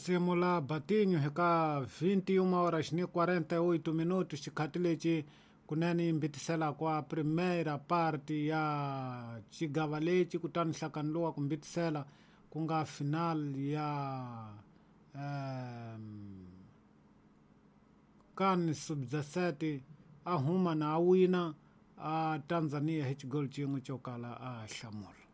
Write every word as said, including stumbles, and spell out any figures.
simula batinho hika vinte e uma horas ni quarenta e oito minutos xikhati lexi kuneni mbitisela kwa primeira parte ya cigava lexi kutani hlakanluwa ku mbitisela ku nga final ya um, kan sub dezessete a huma na a wina a Tanzania hi xigoli xin'we xo kala a hlamula.